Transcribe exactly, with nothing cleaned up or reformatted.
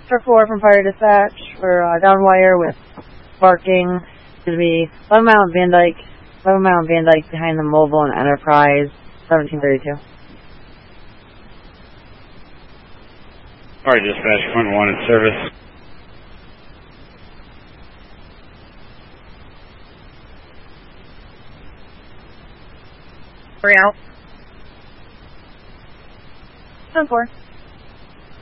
For four from Fire Dispatch for uh, down wire with barking. It's going to be eleven mile Van Dyke, eleven mile Van Dyke behind the Mobile and Enterprise, seventeen thirty-two. Fire Dispatch, one one in service. Three out. ten four.